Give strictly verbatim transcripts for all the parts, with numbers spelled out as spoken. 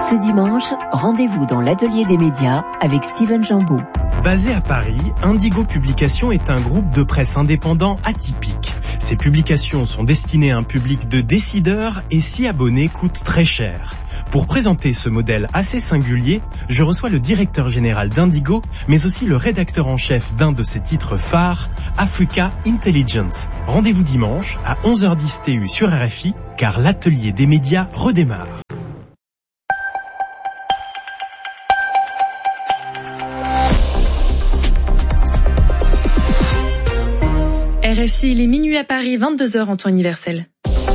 Ce dimanche, rendez-vous dans l'atelier des médias avec Steven Jambeau. Basé à Paris, Indigo Publications est un groupe de presse indépendant atypique. Ses publications sont destinées à un public de décideurs et s'y abonner coûte très cher. Pour présenter ce modèle assez singulier, je reçois le directeur général d'Indigo, mais aussi le rédacteur en chef d'un de ses titres phares, Africa Intelligence. Rendez-vous dimanche à onze heures dix T U sur R F I, car l'atelier des médias redémarre. R F I, il est minuit à Paris, vingt-deux heures en temps universel.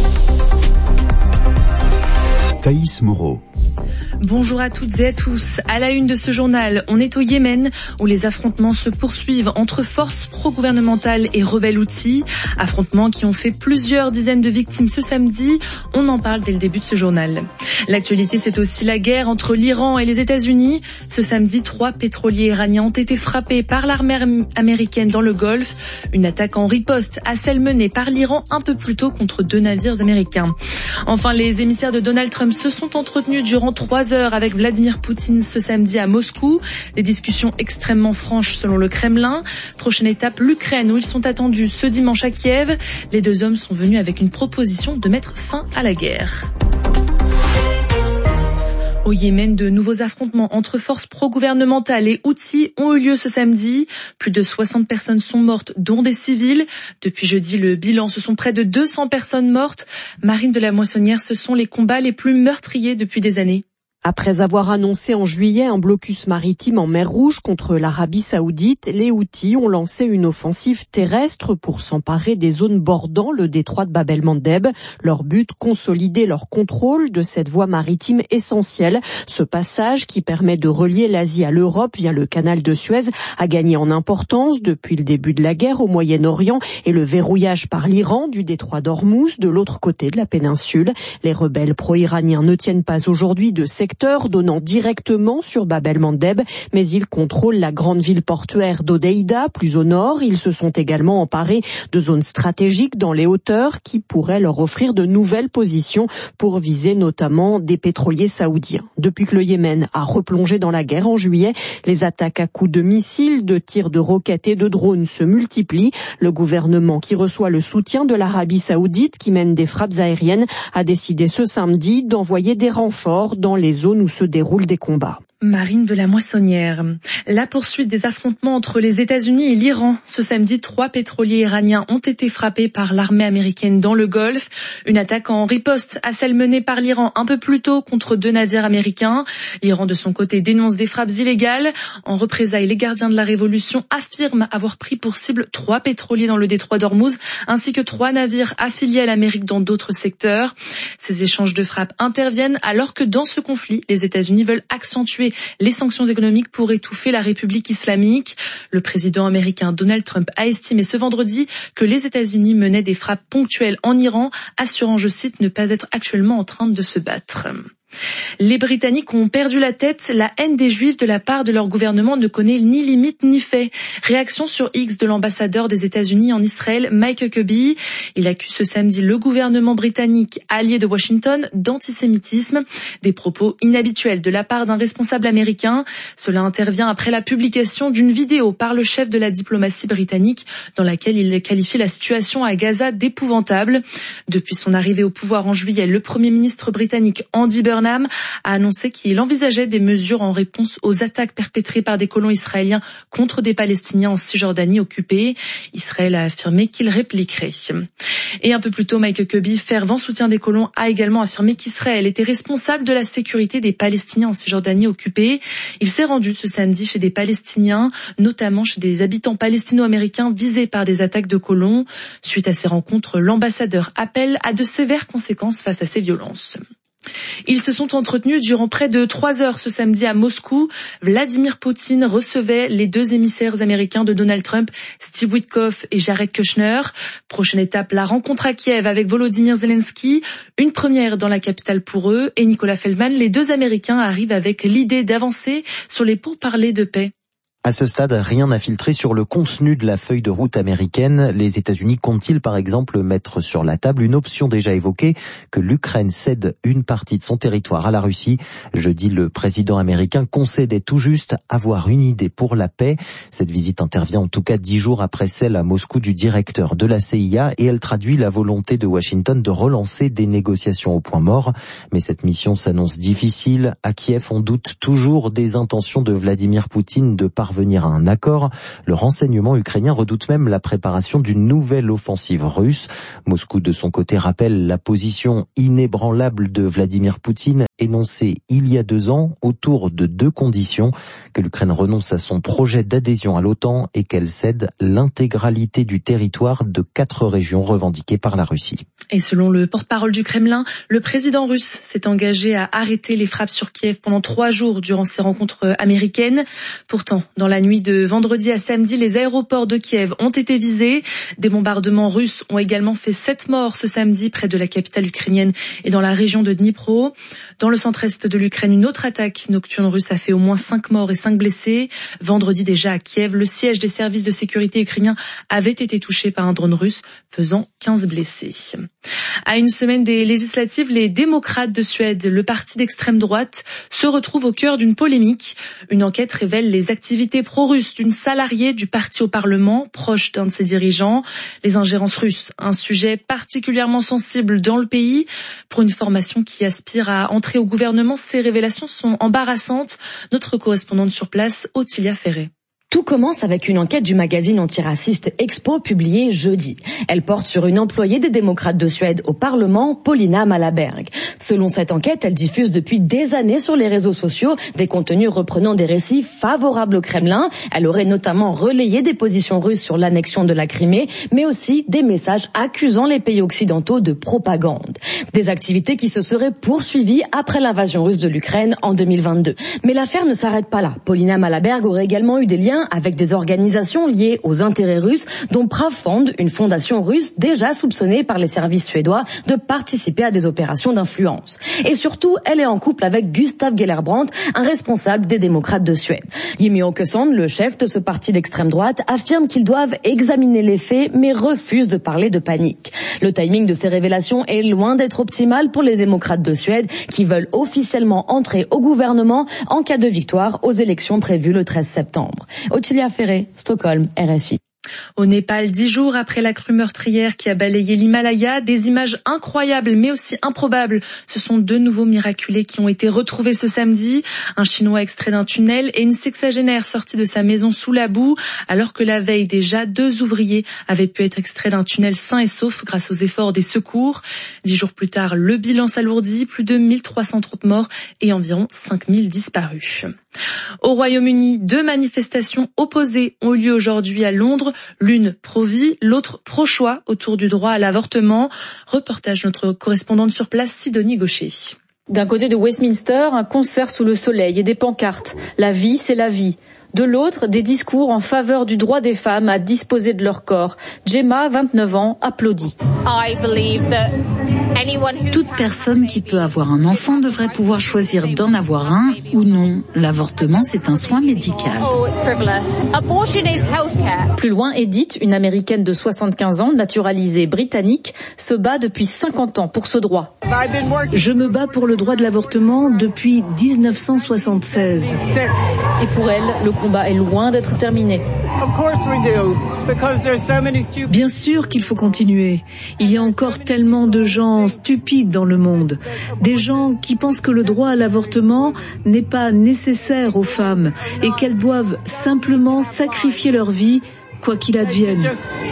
Thaïs Moreau. Bonjour à toutes et à tous. À la une de ce journal, on est au Yémen où les affrontements se poursuivent entre forces pro-gouvernementales et rebelles Houthis. Affrontements qui ont fait plusieurs dizaines de victimes ce samedi. On en parle dès le début de ce journal. L'actualité, c'est aussi la guerre entre l'Iran et les États-Unis. Ce samedi, trois pétroliers iraniens ont été frappés par l'armée américaine dans le Golfe. Une attaque en riposte à celle menée par l'Iran un peu plus tôt contre deux navires américains. Enfin, les émissaires de Donald Trump se sont entretenus durant trois heures avec Vladimir Poutine ce samedi à Moscou. Des discussions extrêmement franches selon le Kremlin. Prochaine étape, l'Ukraine où ils sont attendus ce dimanche à Kiev. Les deux hommes sont venus avec une proposition de mettre fin à la guerre. Au Yémen, de nouveaux affrontements entre forces pro-gouvernementales et Houthis ont eu lieu ce samedi. Plus de soixante personnes sont mortes, dont des civils. Depuis jeudi, le bilan, ce sont près de deux cents personnes mortes. Marine de la Moissonnière, ce sont les combats les plus meurtriers depuis des années. Après avoir annoncé en juillet un blocus maritime en mer Rouge contre l'Arabie Saoudite, les Houthis ont lancé une offensive terrestre pour s'emparer des zones bordant le détroit de Bab el-Mandeb. Leur but, consolider leur contrôle de cette voie maritime essentielle. Ce passage, qui permet de relier l'Asie à l'Europe via le canal de Suez, a gagné en importance depuis le début de la guerre au Moyen-Orient et le verrouillage par l'Iran du détroit d'Ormuz de l'autre côté de la péninsule. Les rebelles pro-iraniens ne tiennent pas aujourd'hui de secteur donnant directement sur Bab el-Mandeb, mais ils contrôlent la grande ville portuaire d'Hodeïda, plus au nord. Ils se sont également emparés de zones stratégiques dans les hauteurs qui pourraient leur offrir de nouvelles positions pour viser notamment des pétroliers saoudiens. Depuis que le Yémen a replongé dans la guerre en juillet, les attaques à coups de missiles, de tirs de roquettes et de drones se multiplient. Le gouvernement, qui reçoit le soutien de l'Arabie Saoudite, qui mène des frappes aériennes, a décidé ce samedi d'envoyer des renforts dans les zones où se déroulent des combats. Marine de la Moissonnière. La poursuite des affrontements entre les États-Unis et l'Iran. Ce samedi, trois pétroliers iraniens ont été frappés par l'armée américaine dans le Golfe. Une attaque en riposte à celle menée par l'Iran un peu plus tôt contre deux navires américains. L'Iran, de son côté, dénonce des frappes illégales. En représailles, les gardiens de la Révolution affirment avoir pris pour cible trois pétroliers dans le détroit d'Ormuz, ainsi que trois navires affiliés à l'Amérique dans d'autres secteurs. Ces échanges de frappes interviennent alors que dans ce conflit, les États-Unis veulent accentuer les sanctions économiques pour étouffer la République islamique. Le président américain Donald Trump a estimé ce vendredi que les États-Unis menaient des frappes ponctuelles en Iran, assurant, je cite, ne pas être actuellement en train de se battre. Les Britanniques ont perdu la tête. La haine des Juifs de la part de leur gouvernement ne connaît ni limite ni fait. Réaction sur X de l'ambassadeur des États-Unis en Israël, Mike Huckabee. Il accuse ce samedi le gouvernement britannique, allié de Washington, d'antisémitisme. Des propos inhabituels de la part d'un responsable américain. Cela intervient après la publication d'une vidéo par le chef de la diplomatie britannique dans laquelle il qualifie la situation à Gaza d'épouvantable. Depuis son arrivée au pouvoir en juillet, le Premier ministre britannique Andy Burnham a annoncé qu'il envisageait des mesures en réponse aux attaques perpétrées par des colons israéliens contre des Palestiniens en Cisjordanie occupée. Israël a affirmé qu'il répliquerait. Et un peu plus tôt, Mike Huckabee, fervent soutien des colons, a également affirmé qu'Israël était responsable de la sécurité des Palestiniens en Cisjordanie occupée. Il s'est rendu ce samedi chez des Palestiniens, notamment chez des habitants palestino-américains visés par des attaques de colons. Suite à ces rencontres, l'ambassadeur appelle à de sévères conséquences face à ces violences. Ils se sont entretenus durant près de trois heures ce samedi à Moscou. Vladimir Poutine recevait les deux émissaires américains de Donald Trump, Steve Witkoff et Jared Kushner. Prochaine étape, la rencontre à Kiev avec Volodymyr Zelensky. Une première dans la capitale pour eux. Et Nicolas Feldman, les deux Américains arrivent avec l'idée d'avancer sur les pourparlers de paix. À ce stade, rien n'a filtré sur le contenu de la feuille de route américaine. Les États-Unis comptent-ils par exemple mettre sur la table une option déjà évoquée, que l'Ukraine cède une partie de son territoire à la Russie? Jeudi, le président américain concédait tout juste avoir une idée pour la paix. Cette visite intervient en tout cas dix jours après celle à Moscou du directeur de la C I A et elle traduit la volonté de Washington de relancer des négociations au point mort. Mais cette mission s'annonce difficile. À Kiev, on doute toujours des intentions de Vladimir Poutine de parvenir à un accord. Le renseignement ukrainien redoute même la préparation d'une nouvelle offensive russe. Moscou, de son côté, rappelle la position inébranlable de Vladimir Poutine, énoncée il y a deux ans autour de deux conditions: que l'Ukraine renonce à son projet d'adhésion à l'OTAN et qu'elle cède l'intégralité du territoire de quatre régions revendiquées par la Russie. Et selon le porte-parole du Kremlin, le président russe s'est engagé à arrêter les frappes sur Kiev pendant trois jours durant ses rencontres américaines. Pourtant, dans la nuit de vendredi à samedi, les aéroports de Kiev ont été visés. Des bombardements russes ont également fait sept morts ce samedi près de la capitale ukrainienne et dans la région de Dnipro. Dans le centre-est de l'Ukraine, une autre attaque nocturne russe a fait au moins cinq morts et cinq blessés. Vendredi déjà à Kiev, le siège des services de sécurité ukrainiens avait été touché par un drone russe, faisant quinze blessés. À une semaine des législatives, les démocrates de Suède, le parti d'extrême droite, se retrouvent au cœur d'une polémique. Une enquête révèle les activités pro-russes d'une salariée du parti au Parlement, proche d'un de ses dirigeants. Les ingérences russes, un sujet particulièrement sensible dans le pays. Pour une formation qui aspire à entrer au gouvernement, ces révélations sont embarrassantes. Notre correspondante sur place, Ottilia Ferré. Tout commence avec une enquête du magazine antiraciste Expo publiée jeudi. Elle porte sur une employée des démocrates de Suède au Parlement, Paulina Malaberg. Selon cette enquête, elle diffuse depuis des années sur les réseaux sociaux des contenus reprenant des récits favorables au Kremlin. Elle aurait notamment relayé des positions russes sur l'annexion de la Crimée, mais aussi des messages accusant les pays occidentaux de propagande. Des activités qui se seraient poursuivies après l'invasion russe de l'Ukraine en deux mille vingt-deux. Mais l'affaire ne s'arrête pas là. Paulina Malaberg aurait également eu des liens avec des organisations liées aux intérêts russes, dont Pravfond, une fondation russe déjà soupçonnée par les services suédois de participer à des opérations d'influence. Et surtout, elle est en couple avec Gustav Gellerbrandt, un responsable des démocrates de Suède. Jimmie Åkesson, le chef de ce parti d'extrême droite, affirme qu'ils doivent examiner les faits, mais refuse de parler de panique. Le timing de ces révélations est loin d'être optimal pour les démocrates de Suède, qui veulent officiellement entrer au gouvernement en cas de victoire aux élections prévues le treize septembre. Ottilia Ferré, Stockholm, R F I. Au Népal, dix jours après la crue meurtrière qui a balayé l'Himalaya, des images incroyables mais aussi improbables. Ce sont deux nouveaux miraculés qui ont été retrouvés ce samedi. Un Chinois extrait d'un tunnel et une sexagénaire sortie de sa maison sous la boue, alors que la veille déjà, deux ouvriers avaient pu être extraits d'un tunnel sains et saufs grâce aux efforts des secours. Dix jours plus tard, le bilan s'alourdit, plus de mille trois cent trente morts et environ cinq mille disparus. Au Royaume-Uni, deux manifestations opposées ont eu lieu aujourd'hui à Londres, l'une pro-vie, l'autre pro-choix autour du droit à l'avortement. Reportage notre correspondante sur place, Sidonie Gaucher. D'un côté de Westminster, un concert sous le soleil et des pancartes. La vie, c'est la vie. De l'autre, des discours en faveur du droit des femmes à disposer de leur corps. Gemma, vingt-neuf ans, applaudit. Toute personne qui peut avoir un enfant devrait pouvoir choisir d'en avoir un ou non. L'avortement, c'est un soin médical. Plus loin, Edith, une américaine de soixante-quinze ans, naturalisée britannique, se bat depuis cinquante ans pour ce droit. Je me bats pour le droit de l'avortement depuis dix-neuf cent soixante-seize. Et pour elle, le combat est loin d'être terminé. Bien sûr qu'il faut continuer. Il y a encore tellement de gens stupides dans le monde. Des gens qui pensent que le droit à l'avortement n'est pas nécessaire aux femmes et qu'elles doivent simplement sacrifier leur vie quoi qu'il advienne.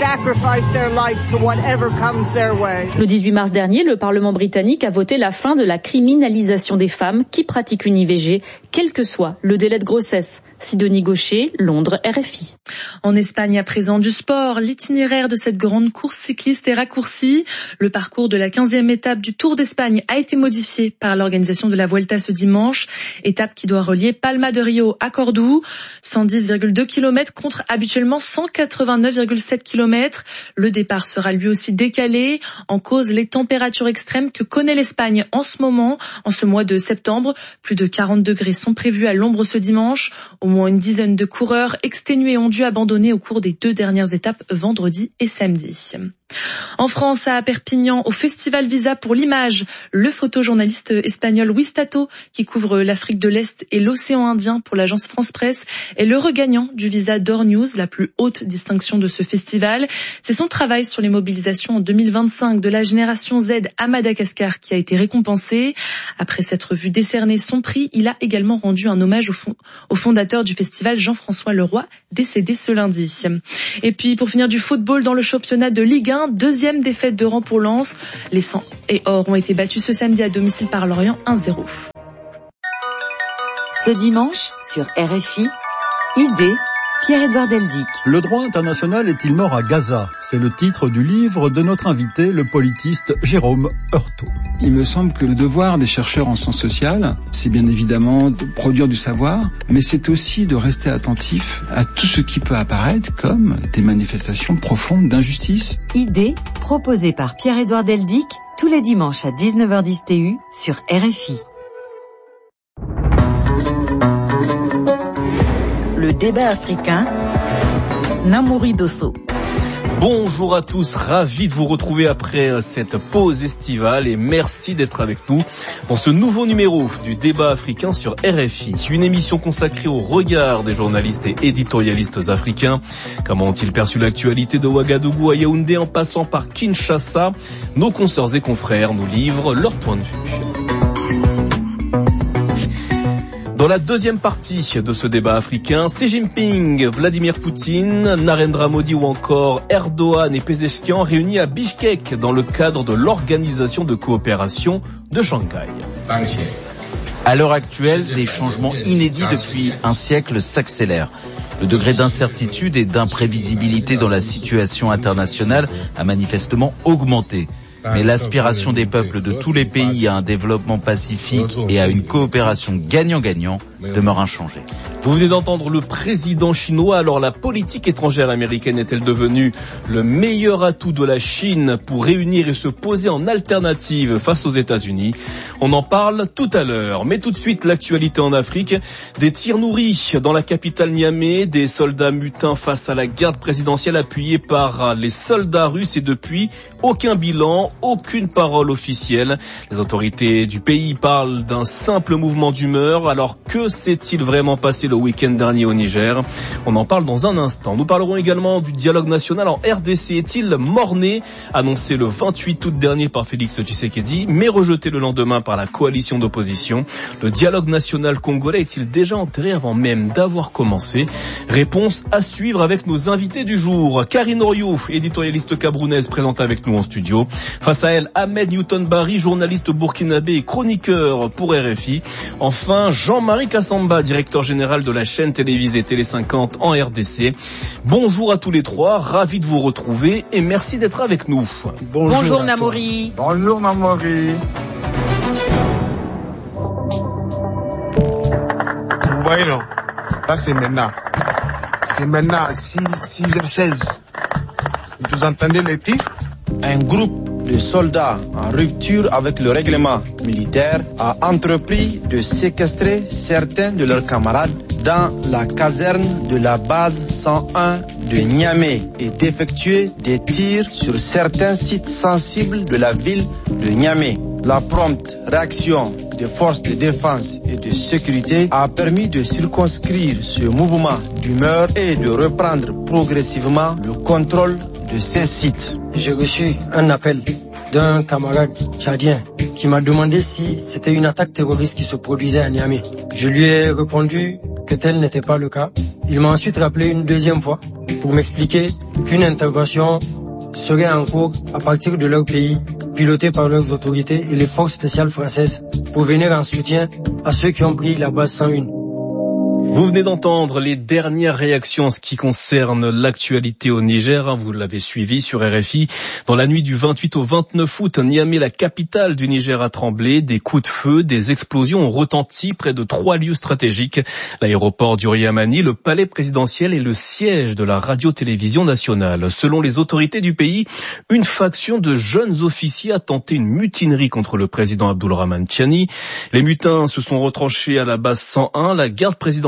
Le dix-huit mars dernier, le Parlement britannique a voté la fin de la criminalisation des femmes qui pratiquent une I V G, quel que soit le délai de grossesse. Sidonie Gaucher, Londres, R F I. En Espagne, à présent, du sport. L'itinéraire de cette grande course cycliste est raccourci. Le parcours de la quinzième étape du Tour d'Espagne a été modifié par l'organisation de la Vuelta ce dimanche. Étape qui doit relier Palma de Rio à Cordoue. cent dix virgule deux kilomètres contre habituellement cent quatre-vingt-neuf virgule sept kilomètres. Le départ sera lui aussi décalé. En cause, les températures extrêmes que connaît l'Espagne en ce moment, en ce mois de septembre. Plus de quarante degrés sont prévus à l'ombre ce dimanche. Au Au moins une dizaine de coureurs exténués ont dû abandonner au cours des deux dernières étapes vendredi et samedi. En France, à Perpignan, au Festival Visa pour l'image, le photojournaliste espagnol Wistato, qui couvre l'Afrique de l'Est et l'océan Indien pour l'agence France Presse, est le regagnant du Visa d'Or News, la plus haute distinction de ce festival. C'est son travail sur les mobilisations en deux mille vingt-cinq de la génération Z à Madagascar qui a été récompensé. Après s'être vu décerner son prix, il a également rendu un hommage au, fond, au fondateur du festival, Jean-François Leroy, décédé ce lundi. Et puis, pour finir du football dans le championnat de Ligue un, deuxième défaite de rang pour Lens. Les Sang et Or ont été battus ce samedi à domicile par Lorient un zéro. Ce dimanche, sur R F I, Idée, Pierre-Édouard Deldic. Le droit international est-il mort à Gaza? C'est le titre du livre de notre invité, le politiste Jérôme Heurtaud. Il me semble que le devoir des chercheurs en sciences sociales, c'est bien évidemment de produire du savoir, mais c'est aussi de rester attentif à tout ce qui peut apparaître comme des manifestations profondes d'injustice. Idée, proposée par Pierre-Édouard Deldic, tous les dimanches à dix-neuf heures dix T U sur R F I. Le débat africain, Namouri Dosso. Bonjour à tous, ravi de vous retrouver après cette pause estivale et merci d'être avec nous dans ce nouveau numéro du débat africain sur R F I. Une émission consacrée au regard des journalistes et éditorialistes africains. Comment ont-ils perçu l'actualité de Ouagadougou à Yaoundé en passant par Kinshasa? Nos consoeurs et confrères nous livrent leur point de vue. Dans la deuxième partie de ce débat africain, Xi Jinping, Vladimir Poutine, Narendra Modi ou encore Erdogan et Pezeshkian réunis à Bishkek dans le cadre de l'Organisation de coopération de Shanghai. À l'heure actuelle, des changements inédits depuis un siècle s'accélèrent. Le degré d'incertitude et d'imprévisibilité dans la situation internationale a manifestement augmenté. Mais l'aspiration des peuples de tous les pays à un développement pacifique et à une coopération gagnant-gagnant demeure inchangée. Vous venez d'entendre le président chinois. Alors la politique étrangère américaine est-elle devenue le meilleur atout de la Chine pour réunir et se poser en alternative face aux États-Unis? On en parle tout à l'heure. Mais tout de suite, l'actualité en Afrique. Des tirs nourris dans la capitale Niamey, des soldats mutins face à la garde présidentielle appuyée par les soldats russes et depuis, aucun bilan, aucune parole officielle. Les autorités du pays parlent d'un simple mouvement d'humeur. Alors que s'est-il vraiment passé le week-end dernier au Niger? On en parle dans un instant. Nous parlerons également du dialogue national en R D C. Est-il mort-né? Annoncé le vingt-huit août dernier par Félix Tshisekedi, mais rejeté le lendemain par la coalition d'opposition. Le dialogue national congolais est-il déjà enterré avant même d'avoir commencé? Réponse à suivre avec nos invités du jour. Karine Oriou, éditorialiste camerounaise, présente avec nous en studio. Face à elle, Ahmed Newton-Barry, journaliste burkinabé et chroniqueur pour R F I. Enfin, Jean-Marie Kassamba, directeur général de la chaîne télévisée Télé cinquante en R D C. Bonjour à tous les trois, ravi de vous retrouver et merci d'être avec nous. Bonjour, Bonjour Namouri. Bonjour Namouri. Vous voyez non, là c'est maintenant. C'est maintenant à six heures seize. Vous entendez les tirs? Un groupe de soldats en rupture avec le règlement militaire a entrepris de séquestrer certains de leurs camarades dans la caserne de la base cent un de Niamey et d'effectuer des tirs sur certains sites sensibles de la ville de Niamey. La prompte réaction des forces de défense et de sécurité a permis de circonscrire ce mouvement d'humeur et de reprendre progressivement le contrôle de ces sites. J'ai reçu un appel d'un camarade tchadien qui m'a demandé si c'était une attaque terroriste qui se produisait à Niamey. Je lui ai répondu que tel n'était pas le cas. Il m'a ensuite rappelé une deuxième fois pour m'expliquer qu'une intervention serait en cours à partir de leur pays, pilotée par leurs autorités et les forces spéciales françaises, pour venir en soutien à ceux qui ont pris la base cent un. Vous venez d'entendre les dernières réactions en ce qui concerne l'actualité au Niger. Vous l'avez suivi sur R F I. Dans la nuit du vingt-huit au vingt-neuf août, Niamey, la capitale du Niger, a tremblé. Des coups de feu, des explosions ont retenti près de trois lieux stratégiques. L'aéroport du Riamani, le palais présidentiel et le siège de la radio-télévision nationale. Selon les autorités du pays, une faction de jeunes officiers a tenté une mutinerie contre le président Abdoulrahmane Tiani. Les mutins se sont retranchés à la base cent un. La garde présidentielle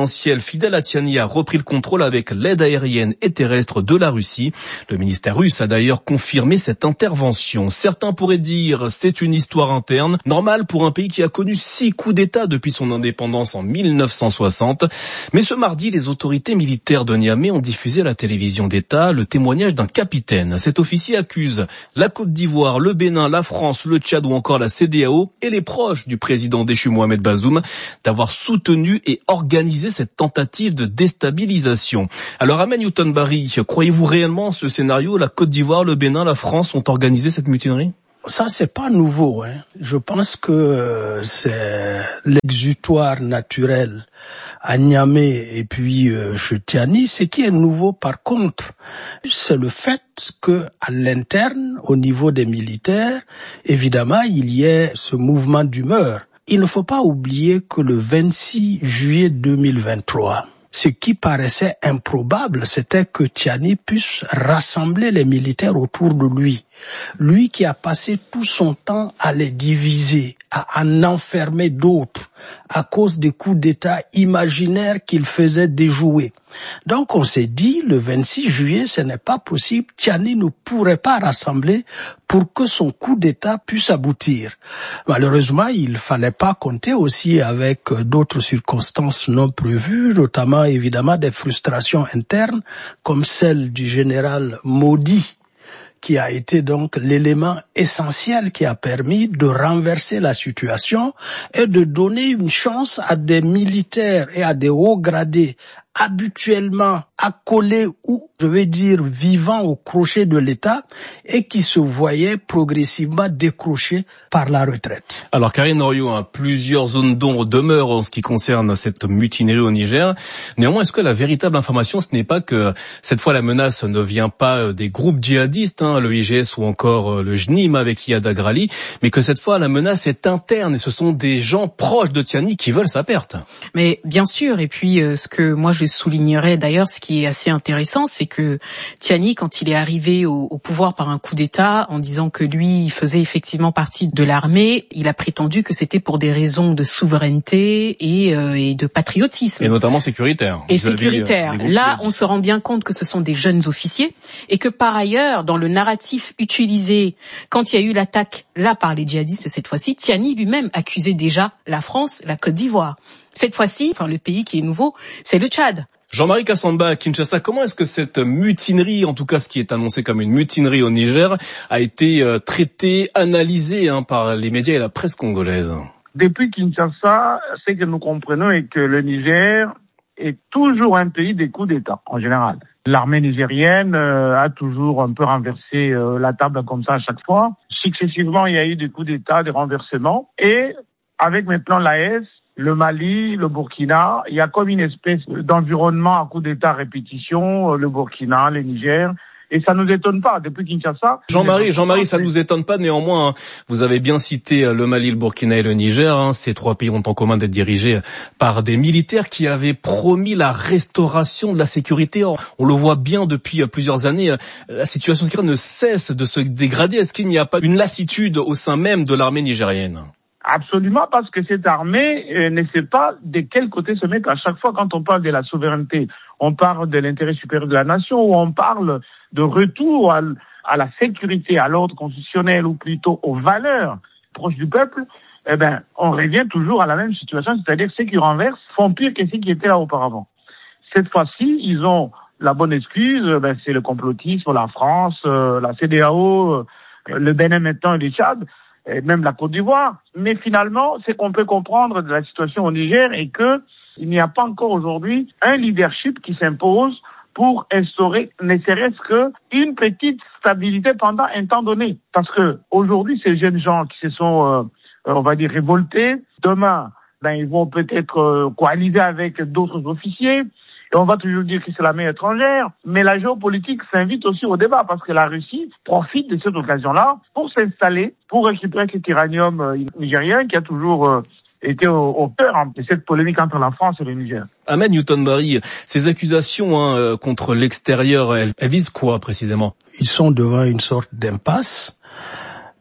présidentielle fidèle à Tiani a repris le contrôle avec l'aide aérienne et terrestre de la Russie. Le ministère russe a d'ailleurs confirmé cette intervention. Certains pourraient dire c'est une histoire interne, normale pour un pays qui a connu six coups d'État depuis son indépendance en mille neuf cent soixante. Mais ce mardi, les autorités militaires de Niamey ont diffusé à la télévision d'État le témoignage d'un capitaine. Cet officier accuse la Côte d'Ivoire, le Bénin, la France, le Tchad ou encore la C D A O et les proches du président déchu Mohamed Bazoum d'avoir soutenu et organisé cette tentative de déstabilisation. Alors Ahmed Newton-Barry, croyez-vous réellement ce scénario? La Côte d'Ivoire, le Bénin, la France ont organisé cette mutinerie? Ça, c'est pas nouveau, hein. Je pense que euh, c'est l'exutoire naturel à Niamey et puis euh, chez Tiani. Ce qui est nouveau, par contre, c'est le fait que à l'interne, au niveau des militaires, évidemment, il y ait ce mouvement d'humeur. Il ne faut pas oublier que le vingt-six juillet deux mille vingt-trois, ce qui paraissait improbable, c'était que Tiani puisse rassembler les militaires autour de lui. Lui qui a passé tout son temps à les diviser, à en enfermer d'autres, à cause des coups d'État imaginaires qu'il faisait déjouer. Donc on s'est dit, le vingt-six juillet, ce n'est pas possible, Tiani ne pourrait pas rassembler pour que son coup d'État puisse aboutir. Malheureusement, il fallait pas compter aussi avec d'autres circonstances non prévues, notamment évidemment des frustrations internes, comme celle du général Modi, qui a été donc l'élément essentiel qui a permis de renverser la situation et de donner une chance à des militaires et à des hauts gradés habituellement accolés ou, je vais dire, vivant au crochet de l'État et qui se voyaient progressivement décrochés par la retraite. Alors Karine Oriot, hein, plusieurs zones d'ombre demeurent en ce qui concerne cette mutinerie au Niger. Néanmoins, est-ce que la véritable information, ce n'est pas que cette fois la menace ne vient pas des groupes djihadistes, hein, le I G S ou encore le J N I M avec Iyad Agrali, mais que cette fois la menace est interne et ce sont des gens proches de Tiani qui veulent sa perte? Mais bien sûr, et puis euh, ce que moi je soulignerais d'ailleurs, ce qui est assez intéressant, c'est que Tiani, quand il est arrivé au, au pouvoir par un coup d'État, en disant que lui, il faisait effectivement partie de l'armée, il a prétendu que c'était pour des raisons de souveraineté et, euh, et de patriotisme. Et notamment sécuritaire. Et sécuritaire. Là, on se rend bien compte que ce sont des jeunes officiers et que par ailleurs, dans le narratif utilisé, quand il y a eu l'attaque, là, par les djihadistes cette fois-ci, Tiani lui-même accusait déjà la France, la Côte d'Ivoire. Cette fois-ci, enfin le pays qui est nouveau, c'est le Tchad. Jean-Marie Kassamba à Kinshasa, comment est-ce que cette mutinerie, en tout cas ce qui est annoncé comme une mutinerie au Niger, a été euh, traitée, analysée hein, par les médias et la presse congolaise? Depuis Kinshasa, ce que nous comprenons est que le Niger est toujours un pays des coups d'État, en général. L'armée nigérienne euh, a toujours un peu renversé euh, la table comme ça à chaque fois. Successivement, il y a eu des coups d'État, des renversements. Et avec maintenant l'A E S, le Mali, le Burkina, il y a comme une espèce d'environnement à coup d'État répétition, le Burkina, le Niger. Et ça nous étonne pas, depuis Kinshasa. Jean-Marie, Jean-Marie, ça nous étonne pas, néanmoins, hein, vous avez bien cité le Mali, le Burkina et le Niger, hein, ces trois pays ont en commun d'être dirigés par des militaires qui avaient promis la restauration de la sécurité. Or, on le voit bien depuis plusieurs années, la situation sécuritaire ne cesse de se dégrader. Est-ce qu'il n'y a pas une lassitude au sein même de l'armée nigérienne? Absolument, parce que cette armée euh, ne sait pas de quel côté se mettre. À chaque fois, quand on parle de la souveraineté, on parle de l'intérêt supérieur de la nation, ou on parle de retour à, à la sécurité, à l'ordre constitutionnel, ou plutôt aux valeurs proches du peuple, eh ben, on revient toujours à la même situation, c'est-à-dire que ceux qui renversent font pire que ceux qui étaient là auparavant. Cette fois-ci, ils ont la bonne excuse, ben, c'est le complotisme, la France, euh, la C D A O, euh, le Bénin maintenant et le Tchad, et même la Côte d'Ivoire. Mais finalement, ce qu'on peut comprendre de la situation au Niger est que il n'y a pas encore aujourd'hui un leadership qui s'impose pour instaurer ne serait-ce que une petite stabilité pendant un temps donné. Parce que aujourd'hui, ces jeunes gens qui se sont, euh, on va dire, révoltés, demain, ben ils vont peut-être euh, coaliser avec d'autres officiers. Et on va toujours dire que c'est la main étrangère, mais la géopolitique s'invite aussi au débat parce que la Russie profite de cette occasion-là pour s'installer, pour récupérer cet uranium euh, nigérien qui a toujours euh, été au, au cœur hein, de cette polémique entre la France et le Niger. Ahmed Newton-Barry, ces accusations hein, contre l'extérieur, elles, elles visent quoi précisément? Ils sont devant une sorte d'impasse.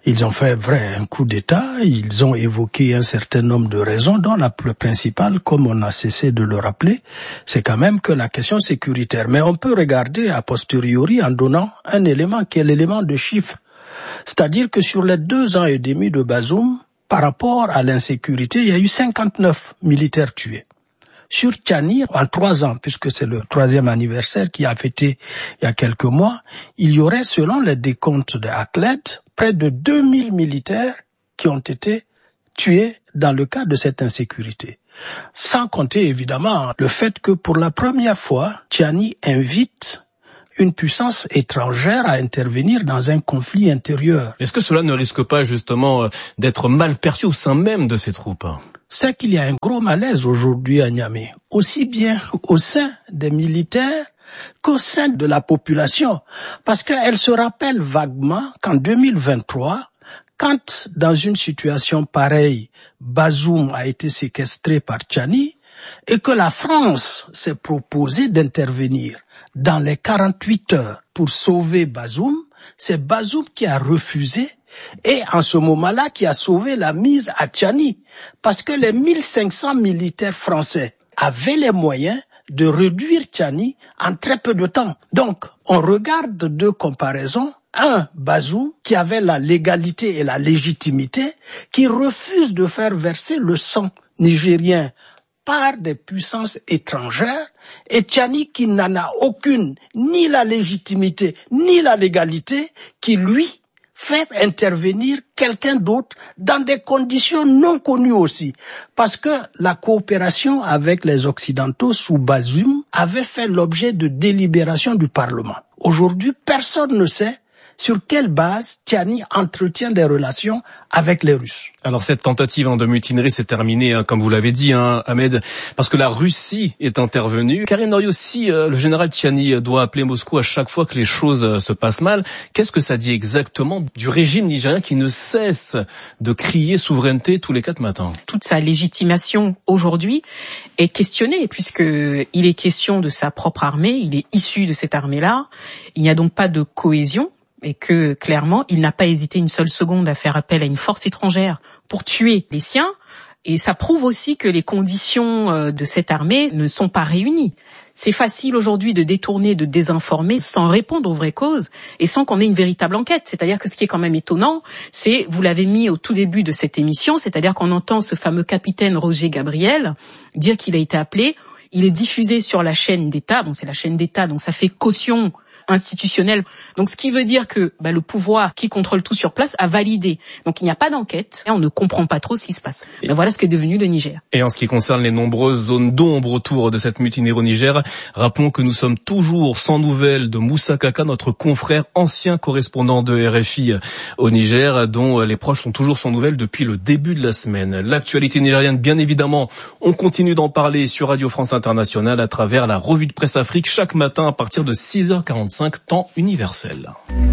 Ils ont fait vrai un coup d'État, ils ont évoqué un certain nombre de raisons, dont la plus principale, comme on a cessé de le rappeler, c'est quand même que la question sécuritaire. Mais on peut regarder a posteriori en donnant un élément qui est l'élément de chiffre. C'est-à-dire que sur les deux ans et demi de Bazoum, par rapport à l'insécurité, il y a eu cinquante-neuf militaires tués. Sur Tiani, en trois ans, puisque c'est le troisième anniversaire qui a fêté il y a quelques mois, il y aurait, selon les décomptes de Acled, près de deux mille militaires qui ont été tués dans le cadre de cette insécurité. Sans compter, évidemment, le fait que pour la première fois, Tiani invite une puissance étrangère à intervenir dans un conflit intérieur. Est-ce que cela ne risque pas justement d'être mal perçu au sein même de ces troupes ? C'est qu'il y a un gros malaise aujourd'hui à Niamey, aussi bien au sein des militaires qu'au sein de la population, parce qu'elle se rappelle vaguement qu'en deux mille vingt-trois, quand dans une situation pareille, Bazoum a été séquestré par Tiani et que la France s'est proposée d'intervenir dans les quarante-huit heures pour sauver Bazoum, c'est Bazoum qui a refusé et en ce moment-là qui a sauvé la mise à Tiani, parce que les mille cinq cents militaires français avaient les moyens de réduire Tiani en très peu de temps. Donc, on regarde deux comparaisons. Un, Bazoum, qui avait la légalité et la légitimité, qui refuse de faire verser le sang nigérien par des puissances étrangères, et Tiani qui n'en a aucune, ni la légitimité, ni la légalité, qui lui fait intervenir quelqu'un d'autre dans des conditions non connues aussi. Parce que la coopération avec les Occidentaux sous Bazoum avait fait l'objet de délibérations du Parlement. Aujourd'hui, personne ne sait sur quelle base Tiani entretient des relations avec les Russes. Alors cette tentative hein, de mutinerie s'est terminée, hein, comme vous l'avez dit, hein, Ahmed, parce que la Russie est intervenue. Karine Noriot, si euh, le général Tiani doit appeler Moscou à chaque fois que les choses euh, se passent mal, qu'est-ce que ça dit exactement du régime nigérien qui ne cesse de crier souveraineté tous les quatre matins ? Toute sa légitimation aujourd'hui est questionnée, puisqu'il est question de sa propre armée, il est issu de cette armée-là, il n'y a donc pas de cohésion. Et que, clairement, il n'a pas hésité une seule seconde à faire appel à une force étrangère pour tuer les siens. Et ça prouve aussi que les conditions de cette armée ne sont pas réunies. C'est facile aujourd'hui de détourner, de désinformer sans répondre aux vraies causes et sans qu'on ait une véritable enquête. C'est-à-dire que ce qui est quand même étonnant, c'est, vous l'avez mis au tout début de cette émission, c'est-à-dire qu'on entend ce fameux capitaine Roger Gabriel dire qu'il a été appelé. Il est diffusé sur la chaîne d'État. Bon, c'est la chaîne d'État, donc ça fait caution institutionnel. Donc, ce qui veut dire que bah, le pouvoir qui contrôle tout sur place a validé. Donc, il n'y a pas d'enquête et on ne comprend pas trop ce qui se passe. Mais voilà ce qu'est devenu le Niger. Et en ce qui concerne les nombreuses zones d'ombre autour de cette mutinerie au Niger, rappelons que nous sommes toujours sans nouvelles de Moussa Kaka, notre confrère ancien correspondant de R F I au Niger, dont les proches sont toujours sans nouvelles depuis le début de la semaine. L'actualité nigérienne, bien évidemment, on continue d'en parler sur Radio France Internationale à travers la revue de presse Afrique chaque matin à partir de six heures quarante-cinq. Temps universel.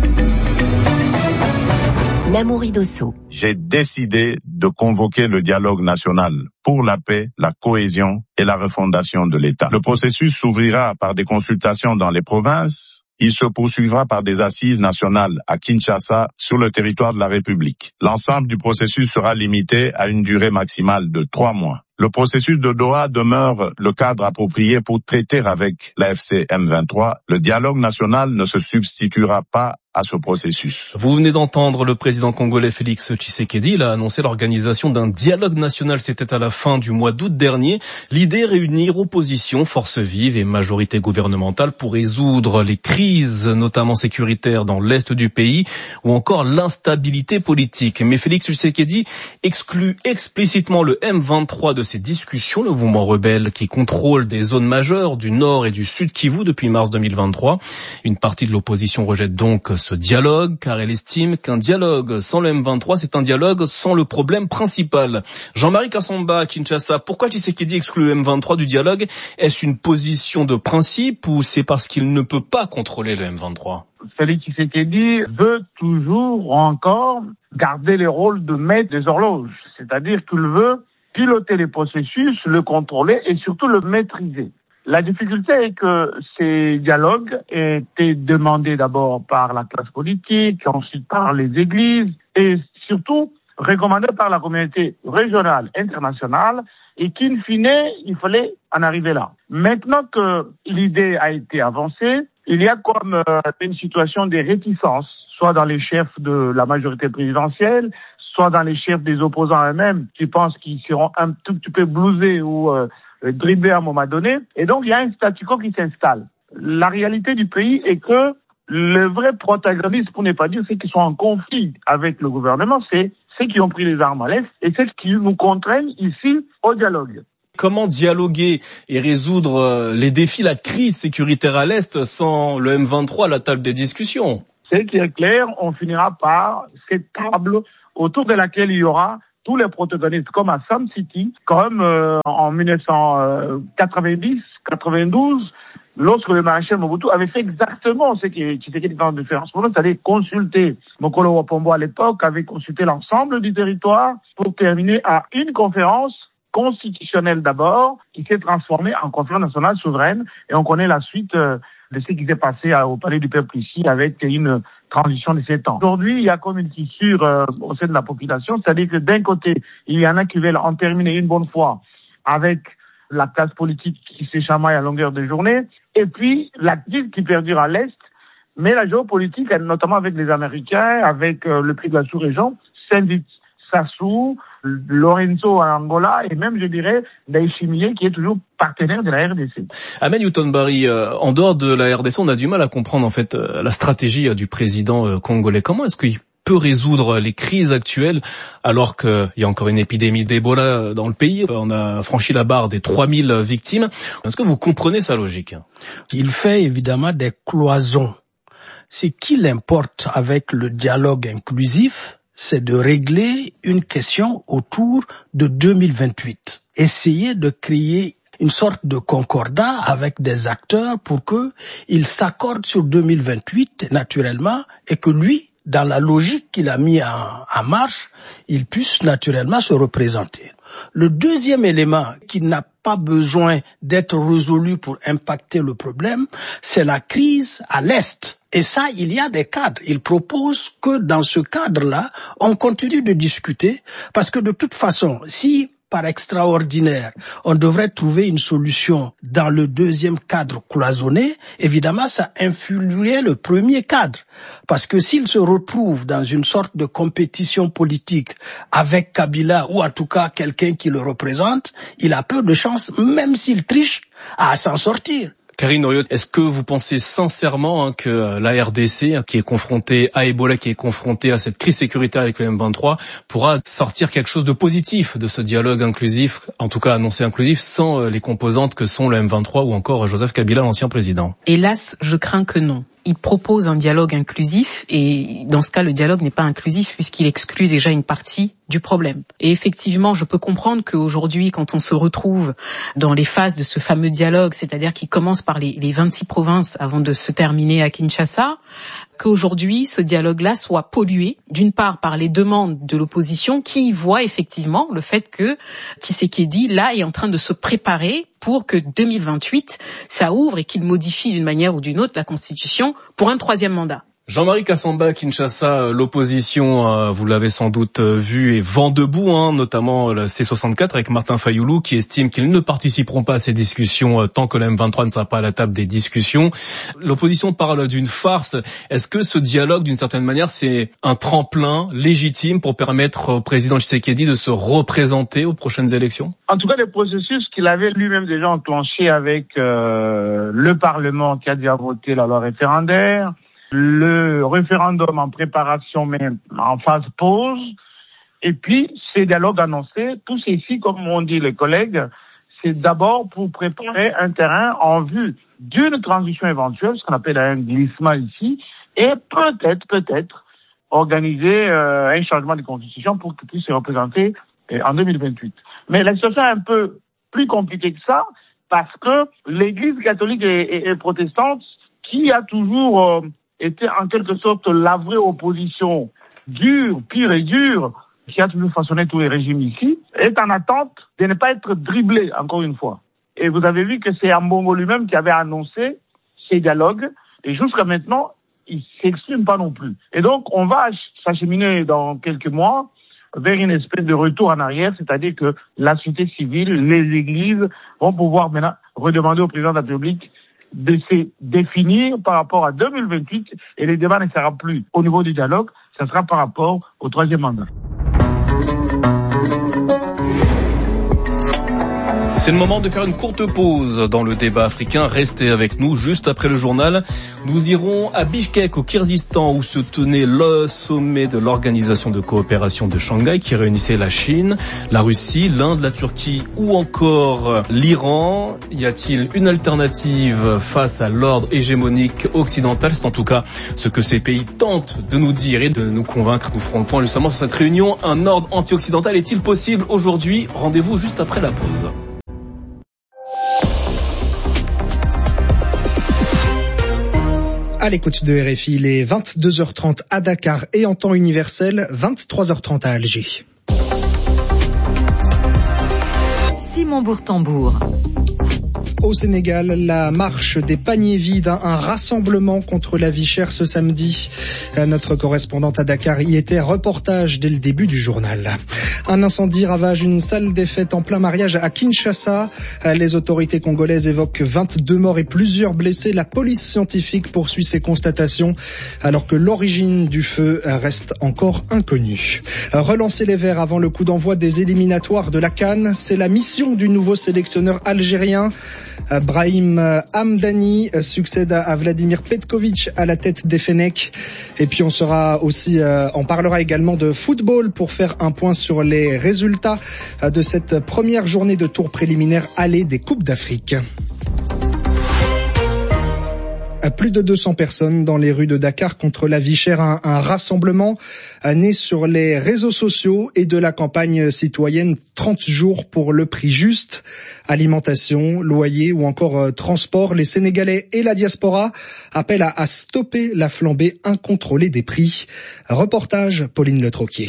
Namouri Dosso. J'ai décidé de convoquer le dialogue national pour la paix, la cohésion et la refondation de l'État. Le processus s'ouvrira par des consultations dans les provinces. Il se poursuivra par des assises nationales à Kinshasa sur le territoire de la République. L'ensemble du processus sera limité à une durée maximale de trois mois. Le processus de Doha demeure le cadre approprié pour traiter avec l'A F C M vingt-trois. Le dialogue national ne se substituera pas à ce processus. Vous venez d'entendre le président congolais Félix Tshisekedi. Il a annoncé l'organisation d'un dialogue national. C'était à la fin du mois d'août dernier. L'idée, réunir opposition, forces vives et majorité gouvernementale pour résoudre les crises, notamment sécuritaires dans l'est du pays ou encore l'instabilité politique. Mais Félix Tshisekedi exclut explicitement le M vingt-trois de ces discussions. Le mouvement rebelle qui contrôle des zones majeures du nord et du sud Kivu depuis mars deux mille vingt-trois. Une partie de l'opposition rejette donc ce dialogue, car elle estime qu'un dialogue sans le M vingt-trois, c'est un dialogue sans le problème principal. Jean-Marie Kassamba, Kinshasa, pourquoi Tshisekedi exclut le M vingt-trois du dialogue? Est-ce une position de principe ou c'est parce qu'il ne peut pas contrôler le M vingt-trois? Félix Tshisekedi veut toujours encore garder le rôle de maître des horloges, c'est-à-dire qu'il veut piloter les processus, le contrôler et surtout le maîtriser. La difficulté est que ces dialogues étaient demandés d'abord par la classe politique, ensuite par les églises et surtout recommandés par la communauté régionale, internationale et qu'in fine, il fallait en arriver là. Maintenant que l'idée a été avancée, il y a comme euh, une situation de réticence, soit dans les chefs de la majorité présidentielle, soit dans les chefs des opposants eux-mêmes qui pensent qu'ils seront un tout petit peu blousés ou euh, dribblés à un moment donné. Et donc, il y a un statu quo qui s'installe. La réalité du pays est que le vrai protagoniste, pour ne pas dire ceux qui sont en conflit avec le gouvernement, c'est ceux qui ont pris les armes à l'Est et c'est ce qui nous contraignent ici au dialogue. Comment dialoguer et résoudre les défis, la crise sécuritaire à l'Est sans le M vingt-trois à la table des discussions? Ce qui est clair, on finira par cette table autour de laquelle il y aura tous les protagonistes, comme à Sam City, comme euh, en dix-neuf cent quatre-vingt-dix quatre-vingt-douze, lorsque le maréchal Mobutu avait fait exactement ce qui était dans la différence. C'est-à-dire consulter Mokolo Wapombo à l'époque, avait consulté l'ensemble du territoire pour terminer à une conférence constitutionnelle d'abord, qui s'est transformée en conférence nationale souveraine, et on connaît la suite euh, de ce qui s'est passé à, au Palais du Peuple ici, avec une transition de sept ans. Aujourd'hui, il y a comme une fissure euh, au sein de la population, c'est-à-dire que d'un côté, il y en a qui veulent en terminer une bonne fois avec la classe politique qui s'échamaille à longueur de journée, et puis la crise qui perdure à l'Est, mais la géopolitique, notamment avec les Américains, avec euh, le prix de la sous-région, s'invite. Sassou, Lorenzo à Angola et même, je dirais, Ndayishimiye qui est toujours partenaire de la R D C. Amen Newton Barry, euh, en dehors de la R D C, on a du mal à comprendre en fait euh, la stratégie euh, du président euh, congolais. Comment est-ce qu'il peut résoudre les crises actuelles alors qu'il y a encore une épidémie d'Ebola dans le pays? On a franchi la barre des trois mille victimes. Est-ce que vous comprenez sa logique? Il fait évidemment des cloisons. Ce qu'il importe avec le dialogue inclusif, c'est de régler une question autour de deux mille vingt-huit. Essayer de créer une sorte de concordat avec des acteurs pour que ils s'accordent sur deux mille vingt-huit, naturellement, et que lui, dans la logique qu'il a mis en, en marche, il puisse naturellement se représenter. Le deuxième élément qui n'a pas besoin d'être résolu pour impacter le problème, c'est la crise à l'Est. Et ça, il y a des cadres. Il propose que dans ce cadre-là, on continue de discuter, parce que de toute façon, si par extraordinaire, on devrait trouver une solution dans le deuxième cadre cloisonné, évidemment, ça influerait le premier cadre. Parce que s'il se retrouve dans une sorte de compétition politique avec Kabila, ou en tout cas quelqu'un qui le représente, il a peu de chance, même s'il triche, à s'en sortir. Karine Oriot, est-ce que vous pensez sincèrement hein, que la R D C, hein, qui est confrontée à Ebola, qui est confrontée à cette crise sécuritaire avec le M vingt-trois, pourra sortir quelque chose de positif de ce dialogue inclusif, en tout cas annoncé inclusif, sans euh, les composantes que sont le M vingt-trois ou encore Joseph Kabila, l'ancien président? Hélas, je crains que non. Il propose un dialogue inclusif et dans ce cas, le dialogue n'est pas inclusif puisqu'il exclut déjà une partie du problème. Et effectivement, je peux comprendre qu'aujourd'hui, quand on se retrouve dans les phases de ce fameux dialogue, c'est-à-dire qui commence par les, les vingt-six provinces avant de se terminer à Kinshasa, qu'aujourd'hui, ce dialogue-là soit pollué, d'une part par les demandes de l'opposition qui voit effectivement le fait que Tshisekedi, là, est en train de se préparer pour que deux mille vingt-huit, ça ouvre et qu'il modifie d'une manière ou d'une autre la Constitution pour un troisième mandat. Jean-Marie Kassamba, Kinshasa, l'opposition, vous l'avez sans doute vu, est vent debout, hein, notamment le C soixante-quatre avec Martin Fayoulou qui estime qu'ils ne participeront pas à ces discussions tant que le M vingt-trois ne sera pas à la table des discussions. L'opposition parle d'une farce. Est-ce que ce dialogue, d'une certaine manière, c'est un tremplin légitime pour permettre au président Tshisekedi de se représenter aux prochaines élections? En tout cas, le processus qu'il avait lui-même déjà enclenché avec euh, le Parlement qui a déjà voté la loi référendaire, le référendum en préparation mais en phase pause, et puis ces dialogues annoncés, tout ceci, comme on dit les collègues, c'est d'abord pour préparer un terrain en vue d'une transition éventuelle, ce qu'on appelle un glissement ici, et peut-être, peut-être, organiser euh, un changement de constitution pour qu'il puisse se représenter euh, en deux mille vingt-huit. Mais la situation est un peu plus compliquée que ça, parce que l'Église catholique et, et, et protestante, qui a toujours... Euh, était en quelque sorte la vraie opposition dure, pure et dure, qui a toujours façonné tous les régimes ici, est en attente de ne pas être dribblé, encore une fois. Et vous avez vu que c'est Ambongo lui-même qui avait annoncé ces dialogues. Et jusqu'à maintenant, il s'exprime pas non plus. Et donc, on va s'acheminer dans quelques mois vers une espèce de retour en arrière, c'est-à-dire que la société civile, les églises vont pouvoir maintenant redemander au président de la République de se définir par rapport à deux mille vingt-huit, et les débats ne seront plus au niveau du dialogue, ça sera par rapport au troisième mandat. C'est le moment de faire une courte pause dans le débat africain. Restez avec nous juste après le journal. Nous irons à Bishkek, au Kirghizistan, où se tenait le sommet de l'Organisation de coopération de Shanghai qui réunissait la Chine, la Russie, l'Inde, la Turquie ou encore l'Iran. Y a-t-il une alternative face à l'ordre hégémonique occidental? C'est en tout cas ce que ces pays tentent de nous dire et de nous convaincre. Nous ferons le point justement sur cette réunion. Un ordre anti-occidental est-il possible aujourd'hui? Rendez-vous juste après la pause. À l'écoute de R F I, il est vingt-deux heures trente à Dakar et en temps universel, vingt-trois heures trente à Alger. Simon Bourtambour. Au Sénégal, la marche des paniers vides, un rassemblement contre la vie chère ce samedi. Notre correspondante à Dakar y était, reportage dès le début du journal. Un incendie ravage une salle des fêtes en plein mariage à Kinshasa. Les autorités congolaises évoquent vingt-deux morts et plusieurs blessés. La police scientifique poursuit ses constatations alors que l'origine du feu reste encore inconnue. Relancer les Verts avant le coup d'envoi des éliminatoires de la CAN, c'est la mission du nouveau sélectionneur algérien. Brahim Hamdani succède à Vladimir Petkovic à la tête des Fennecs. Et puis on sera aussi, euh, on parlera également de football pour faire un point sur les résultats de cette première journée de tour préliminaire aller des Coupes d'Afrique. Plus de deux cents personnes dans les rues de Dakar contre la vie chère, un, un rassemblement né sur les réseaux sociaux et de la campagne citoyenne trente jours pour le prix juste. Alimentation, loyer ou encore euh, transport, les Sénégalais et la diaspora appellent à, à stopper la flambée incontrôlée des prix. Reportage Pauline Le Troquier.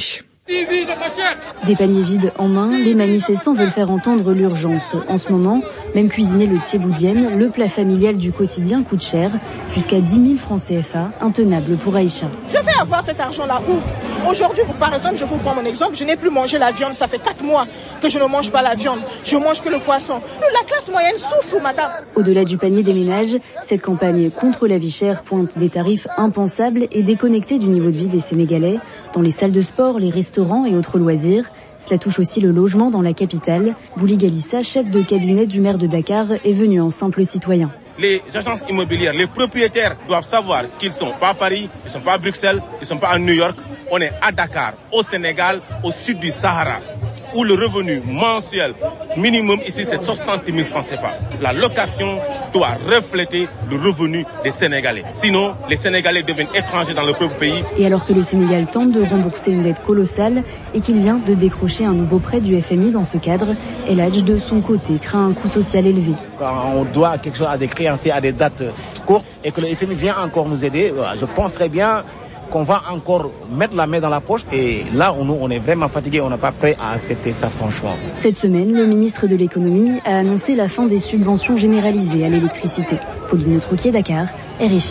Des paniers vides en main, les manifestants veulent faire entendre l'urgence. En ce moment, même cuisiner le thieboudienne, le plat familial du quotidien, coûte cher, jusqu'à dix mille francs C F A, intenable pour Aïcha. Je vais avoir cet argent-là où? Aujourd'hui, par exemple, je vous prends mon exemple, je n'ai plus mangé la viande, ça fait quatre mois que je ne mange pas la viande, je mange que le poisson. La classe moyenne souffre, madame. Au-delà du panier des ménages, cette campagne contre la vie chère pointe des tarifs impensables et déconnectés du niveau de vie des Sénégalais, dans les salles de sport, les restaurants et autres loisirs. Cela touche aussi le logement dans la capitale. Bouli Galissa, chef de cabinet du maire de Dakar, est venu en simple citoyen. Les agences immobilières, les propriétaires doivent savoir qu'ils ne sont pas à Paris, ils ne sont pas à Bruxelles, ils ne sont pas à New York. On est à Dakar, au Sénégal, au sud du Sahara, où le revenu mensuel minimum ici c'est soixante mille francs C F A. La location doit refléter le revenu des Sénégalais. Sinon, les Sénégalais deviennent étrangers dans leur propre pays. Et alors que le Sénégal tente de rembourser une dette colossale et qu'il vient de décrocher un nouveau prêt du F M I dans ce cadre, El Hadj de son côté craint un coût social élevé. Quand on doit quelque chose à des créanciers à des dates courtes et que le F M I vient encore nous aider, je pense très bien qu'on va encore mettre la main dans la poche et là on, on est vraiment fatigué, on n'est pas prêt à accepter ça franchement. Cette semaine, le ministre de l'économie a annoncé la fin des subventions généralisées à l'électricité. Pauline Troquier, Dakar, R F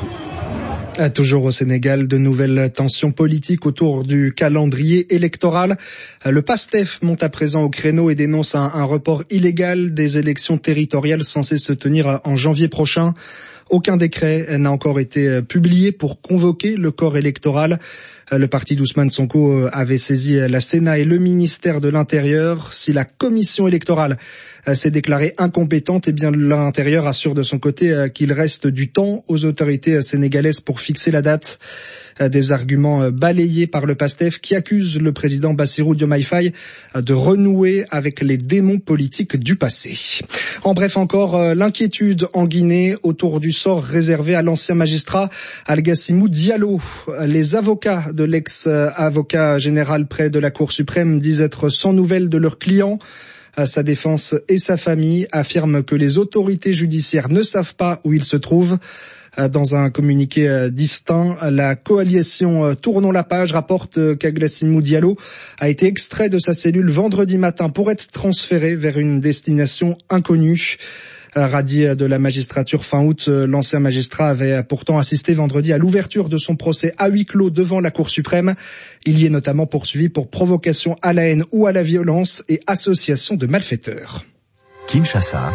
I. Toujours au Sénégal, de nouvelles tensions politiques autour du calendrier électoral. Le PASTEF monte à présent au créneau et dénonce un, un report illégal des élections territoriales censées se tenir en janvier prochain. Aucun décret n'a encore été publié pour convoquer le corps électoral. Le parti d'Ousmane Sonko avait saisi la Sénat et le ministère de l'Intérieur. Si la commission électorale s'est déclarée incompétente, eh bien l'Intérieur assure de son côté qu'il reste du temps aux autorités sénégalaises pour fixer la date. Des arguments balayés par le PASTEF qui accuse le président Bassirou Diomaye Faye de renouer avec les démons politiques du passé. En bref encore, l'inquiétude en Guinée autour du sort réservé à l'ancien magistrat Algassimou Diallo. Les avocats de l'ex-avocat général près de la Cour suprême disent être sans nouvelles de leurs clients. Sa défense et sa famille affirment que les autorités judiciaires ne savent pas où il se trouve. Dans un communiqué distinct, la coalition Tournons la page rapporte qu'Aglassine Diallo a été extrait de sa cellule vendredi matin pour être transféré vers une destination inconnue. Radié de la magistrature fin août, l'ancien magistrat avait pourtant assisté vendredi à l'ouverture de son procès à huis clos devant la Cour suprême. Il y est notamment poursuivi pour provocation à la haine ou à la violence et association de malfaiteurs. Kinshasa,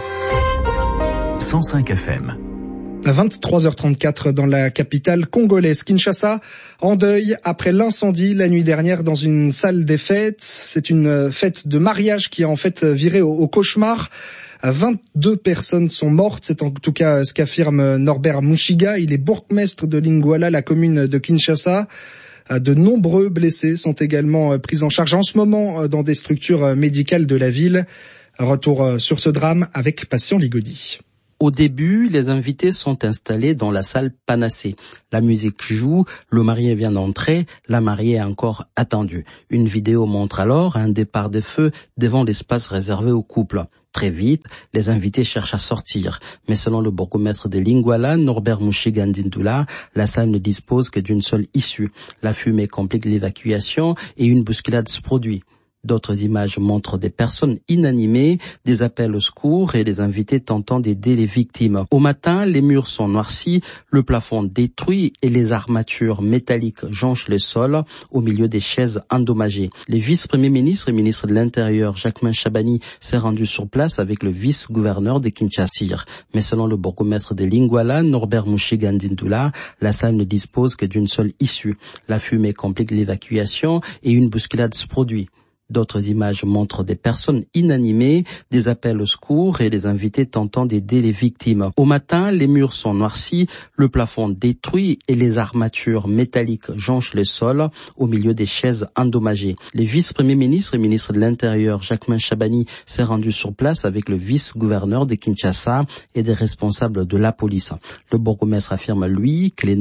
cent cinq F M. vingt-trois heures trente-quatre dans la capitale congolaise. Kinshasa, en deuil après l'incendie la nuit dernière dans une salle des fêtes. C'est une fête de mariage qui a en fait viré au, au cauchemar. vingt-deux personnes sont mortes, c'est en tout cas ce qu'affirme Norbert Mushiga. Il est bourgmestre de Lingwala, la commune de Kinshasa. De nombreux blessés sont également pris en charge en ce moment dans des structures médicales de la ville. Retour sur ce drame avec Patient Ligodi. Au début, les invités sont installés dans la salle Panacée. La musique joue, le marié vient d'entrer, la mariée est encore attendue. Une vidéo montre alors un départ de feu devant l'espace réservé au couple. Très vite, les invités cherchent à sortir. Mais selon le bourgmestre de Lingwala, Norbert Mushiga Ndindula, la salle ne dispose que d'une seule issue. La fumée complique l'évacuation et une bousculade se produit. D'autres images montrent des personnes inanimées, des appels au secours et des invités tentant d'aider les victimes. Au matin, les murs sont noircis, le plafond détruit et les armatures métalliques jonchent le sol au milieu des chaises endommagées. Le vice-premier ministre et ministre de l'Intérieur, Jacquemain Chabani, s'est rendu sur place avec le vice-gouverneur de Kinshasa. Mais selon le bourgmestre de Lingwala, Norbert Mushiga Ndindula, la salle ne dispose que d'une seule issue. La fumée complique l'évacuation et une bousculade se produit. D'autres images montrent des personnes inanimées, des appels au secours et des invités tentant d'aider les victimes. Au matin, les murs sont noircis, le plafond détruit et les armatures métalliques jonchent le sol au milieu des chaises endommagées. Le vice-premier ministre et ministre de l'Intérieur, Jacquemain Chabani, s'est rendu sur place avec le vice-gouverneur de Kinshasa et des responsables de la police. Le bourgmestre affirme, lui, que les